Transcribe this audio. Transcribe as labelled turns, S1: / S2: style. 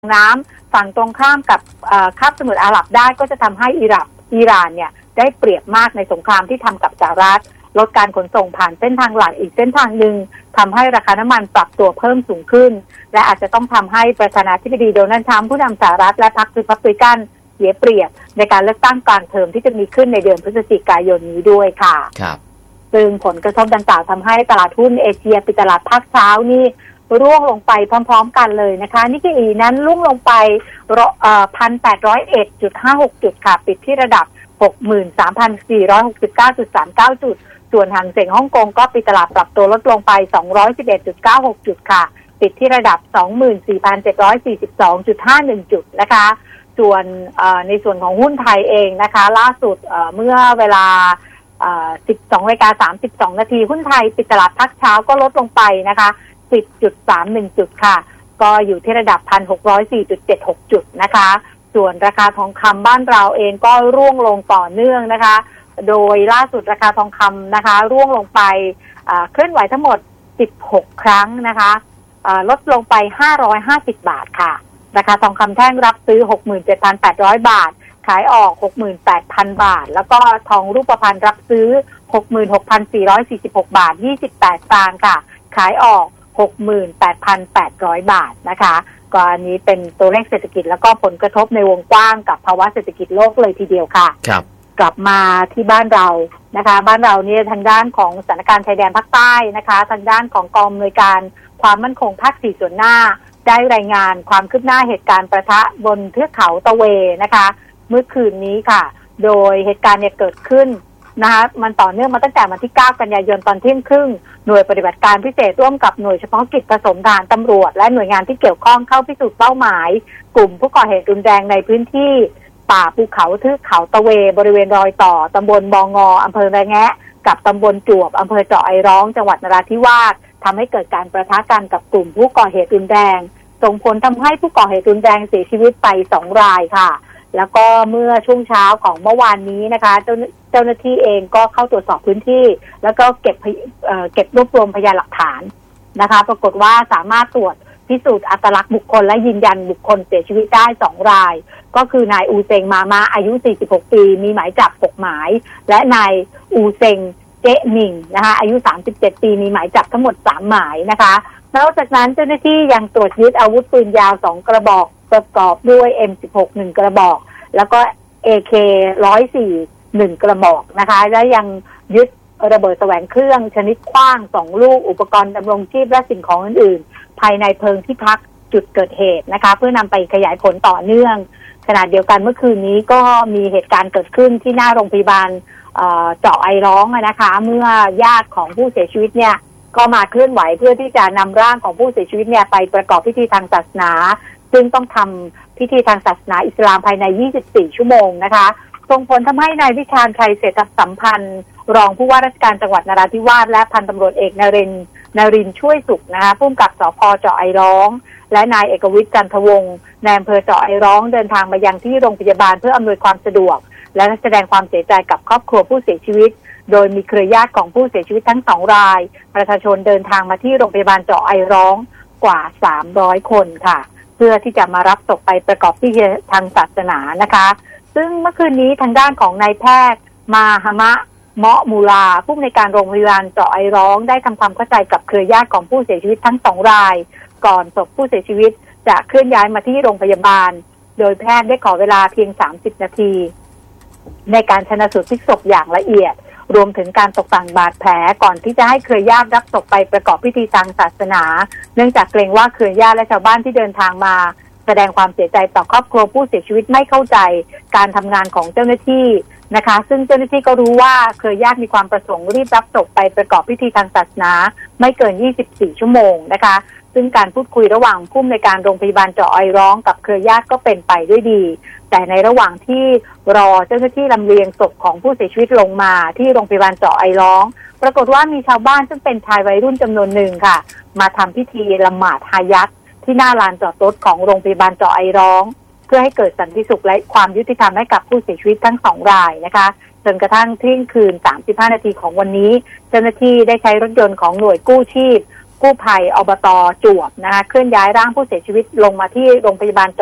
S1: น้ำฝั่งตรงข้ามกับคาบสมุทรอาหรับได้ก็จะทำให้อิหร่านเนี่ยได้เปรียบมากในสงครามที่ทำกับสหรัฐลดการขนส่งผ่านเส้นทางหลักอีกเส้นทางหนึ่งทำให้ราคาน้ำมันปรับตัวเพิ่มสูงขึ้นและอาจจะต้องทำให้ประธานาธิบดีโดนัลด์ทรัมป์ผู้นำสหรัฐและพรรครีพับลิกันเสียเปรียบในการเลือกตั้งกลางเทอมที่จะมีขึ้นในเดือนพฤศจิกายนนี้ด้วยค่ะ
S2: ครับ
S1: ซึ่งผลกระทบดังกล่าวทำให้ตลาดหุ้นเอเชียปิดตลาดภาคเช้านี่ร่วงลงไปพร้อมๆกันเลยนะคะนิกเกอินั้นร่วงลงไป 1,801.56 จุดค่ะปิดที่ระดับ 63,469.39 จุดส่วนหางเส็งฮ่องกงก็ปิดตลาดปรับตัวลดลงไป 211.96 จุดค่ะปิดที่ระดับ 24,742.51 จุดนะคะส่วนในส่วนของหุ้นไทยเองนะคะล่าสุดเมื่อเวลา12:32 นาทีหุ้นไทยปิดตลาดภาคเช้าก็ลดลงไปนะคะ 10.31 จุดค่ะก็อยู่ที่ระดับ 1,604.76 จุดนะคะส่วนราคาทองคำบ้านเราเองก็ร่วงลงต่อเนื่องนะคะโดยล่าสุดราคาทองคำนะคะร่วงลงไปเคลื่อนไหวทั้งหมด16ครั้งนะคะลดลงไป550บาทค่ะราคาทองคำแท่งรับซื้อ 67,800 บาทขายออก 68,000 บาทแล้วก็ทองรูปพรรณรับซื้อ 66,446 บาท28สตางค์ค่ะขายออก 68,800 บาทนะคะก็อันนี้เป็นตัวเลขเศรษฐกิจแล้วก็ผลกระทบในวงกว้างกับภาวะเศรษฐกิจโลกเลยทีเดียวค่ะ
S2: ครับ
S1: กลับมาที่บ้านเรานะคะบ้านเราเนี่ยทางด้านของสถานการณ์ชายแดนภาคใต้นะคะทางด้านของกองอำนวยการความมั่นคงภาค4ส่วนหน้าได้รายงานความคืบหน้าเหตุการณ์ประทะบนเทือกเขาตะเวนะคะเมื่อคืนนี้ค่ะโดยเหตุการณ์เนี่ยเกิดขึ้นนะคะมันต่อเนื่องมาตั้งแต่วันที่9กันยายนตอนเที่ยงครึ่งหน่วยปฏิบัติการพิเศษร่วมกับหน่วยเฉพาะกิจผสมทหารตำรวจและหน่วยงานที่เกี่ยวข้องเข้าพิสูจน์เป้าหมายกลุ่มผู้ก่อเหตุรุนแรงในพื้นที่ป่าภูเขาเทือกเขาตะเวบริเวณรอยต่อตำบลบองออำเภอระแงะกับตำบลจวบอำเภอเจาะไอร้องจังหวัดนราธิวาสทำให้เกิดการประทะกันกับกลุ่มผู้ก่อเหตุรุนแรงส่งผลทำให้ผู้ก่อเหตุรุนแรงเสียชีวิตไป2รายค่ะแล้วก็เมื่อช่วงเช้าของเมื่อวานนี้นะคะเจ้าหน้าที่เองก็เข้าตรวจสอบพื้นที่แล้วก็เก็บรวบรวมพยานหลักฐานนะคะปรากฏว่าสามารถตรวจพิสูจน์อัตลักษณ์บุคคลและยืนยันบุคคลเสียชีวิตได้2รายก็คือนายอูเซงมามาอายุ46ปีมีหมายจับ6หมายและนายอูเซงเจ๊หมิงนะคะอายุ37ปีมีหมายจับทั้งหมด3หมายนะคะนอกจากนั้นเจ้าหน้าที่ยังตรวจยึดอาวุธปืนยาว2กระบอกประกอบด้วย M16 1 กระบอกแล้วก็ AK 104 1 กระบอกนะคะและยังยึดระเบิดแสวงเครื่องชนิดขว้าง2ลูกอุปกรณ์ดำรงชีพและสิ่งของอื่นๆภายในเพิงที่พักจุดเกิดเหตุนะคะเพื่อนำไปขยายผลต่อเนื่องขณะเดียวกันเมื่อคืนนี้ก็มีเหตุการณ์เกิดขึ้นที่หน้าโรงพยาบาลเจาะไอร้องนะคะเมื่อญาติของผู้เสียชีวิตเนี่ยก็มาเคลื่อนไหวเพื่อที่จะนำร่างของผู้เสียชีวิตเนี่ยไปประกอบพิธีทางศาสนาซึ่งต้องทำพิธีทางศาสนาอิสลามภายใน24ชั่วโมงนะคะส่งผลทำให้นายวิชาญชัยเศรษฐสัมพันธ์รองผู้ว่าราชการจังหวัดนราธิวาสและพันตำรวจเอกนรินทร์ช่วยสุขนะคะผู้กำกับสภ.เจาะไอร้องและนายเอกวิทย์จันทวงศ์นายอำเภอเจาะไอร้องเดินทางมายังที่โรงพยาบาลเพื่ออำนวยความสะดวกและแสดงความเสียใจกับครอบครัวผู้เสียชีวิตโดยมีเครือญาติของผู้เสียชีวิตทั้ง2รายประชาชนเดินทางมาที่โรงพยาบาลเจาะไอร้องกว่า300คนค่ะเพื่อที่จะมารับศพไปประกอบพิธีทางศาสนานะคะซึ่งเมื่อคืนนี้ทางด้านของนายแพทย์มาฮามะเมาะมูลาผู้อำนวยการโรงพยาบาลเจาะไอร้องได้ทำความเข้าใจกับเครือญาติของผู้เสียชีวิตทั้ง2รายก่อนศพผู้เสียชีวิตจะเคลื่อนย้ายมาที่โรงพยาบาลโดยแพทย์ได้ขอเวลาเพียง30นาทีในการชันสูตรพลิกศพอย่างละเอียดรวมถึงการตกแต่งบาดแผลก่อนที่จะให้เครือญาติรับศพไปประกอบพิธีทางศาสนาเนื่องจากเกรงว่าเครือญาติและชาวบ้านที่เดินทางมาแสดงความเสียใจต่อครอบครัวผู้เสียชีวิตไม่เข้าใจการทำงานของเจ้าหน้าที่นะคะซึ่งเจ้าหน้าที่ก็รู้ว่าเครือญาติมีความประสงค์รีบรับศพไปประกอบพิธีทางศาสนาไม่เกิน24ชั่วโมงนะคะซึ่งการพูดคุยระหว่างผู้อำนวยการโรงพยาบาลเจาะไอร้องกับเครือญาติก็เป็นไปด้วยดีแต่ในระหว่างที่รอเจ้าหน้าที่ลำเลียงศพของผู้เสียชีวิตลงมาที่โรงพยาบาลเจาะไอร้องปรากฏว่ามีชาวบ้านซึ่งเป็นชายวัยรุ่นจำนวนหนึ่งค่ะมาทำพิธีละหมาดฮายัตที่หน้าลานจอดรถของโรงพยาบาลเจาะไอร้องเพื่อให้เกิดสันติสุขและความยุติธรรมให้กับผู้เสียชีวิตทั้ง2รายนะคะจนกระทั่งเที่ยงคืน35นาทีของวันนี้เจ้าหน้าที่ได้ใช้รถยนต์ของหน่วยกู้ชีพกู้ภัยอบต.จวบนะคะเคลื่อนย้ายร่างผู้เสียชีวิตลงมาที่โรงพยาบาล